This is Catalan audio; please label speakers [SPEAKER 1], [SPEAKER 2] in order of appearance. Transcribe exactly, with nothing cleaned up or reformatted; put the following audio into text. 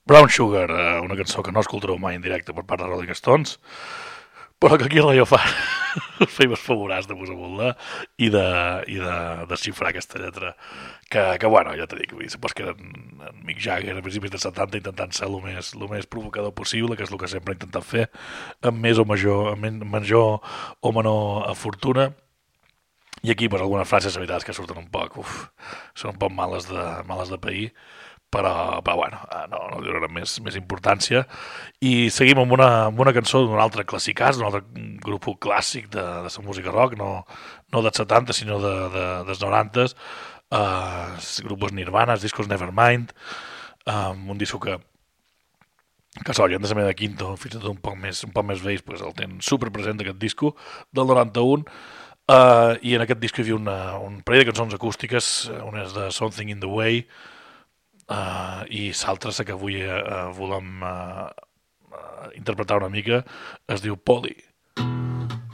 [SPEAKER 1] Brown Sugar, eh, una cançó que no escoltareu mai en directe per part de Rolling Stones, però que aquí el Rayo fa els feines favorats de posar volar i de, i de desxifrar aquesta lletra que, que bueno, ja t'he dit, supos que era en Mick Jagger a principis dels setanta intentant ser el més, el més provocador possible, que és el que sempre ha intentat fer amb més o major, amb men- major o menor fortuna. I aquí, per algunes frases, la veritat és que surten un poc, uf, són un poc males de, males de pair, però, però bueno, eh, no, no li donarem més, més importància. I seguim amb una, amb una cançó d'un altre classicàs, d'un altre grup clàssic de, de la música rock, no, no dels setanta, sinó de, de, dels noranta. Uh, grupos Nirvana, els discos Nevermind, um, un disco que que s'haurien de ser de Quinto, fins i tot un poc més, un poc més vells, pues el tenen super present aquest disco del noranta-un. Uh, i en aquest disc hi havia una, un parell de cançons acústiques, una és de Something in the Way, uh, i l'altra, la que avui uh, volem uh, uh, interpretar una mica, es diu Polly.